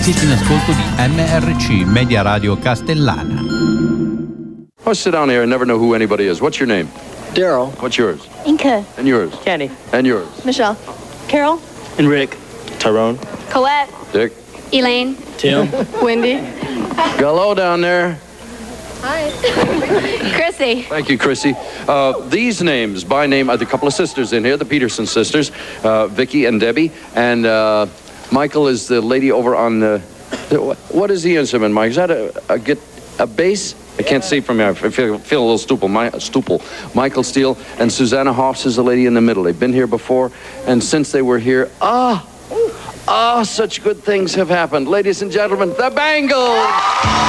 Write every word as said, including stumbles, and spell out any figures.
Siete in ascolto di M R C, Media Radio Castellana. I sit down here and never know who anybody is. What's your name? Daryl. What's yours? Inka. And yours? Kenny. And yours? Michelle. Carol. And Rick. Tyrone. Colette. Dick? Elaine. Tim. Wendy. Hello down there. Hi. Chrissy. Thank you, Chrissy. Uh, these names, by name, are the couple of sisters in here, the Peterson sisters, uh, Vicky and Debbie, and uh, Michael is the lady over on the, the what is the instrument, Mike? Is that a, a, get, a bass? I can't see from here. I feel, feel a little stupid. My, stupid. Michael Steele and Susanna Hoffs is the lady in the middle. They've been here before, and since they were here, ah, ah, such good things have happened. Ladies and gentlemen, the Bangles!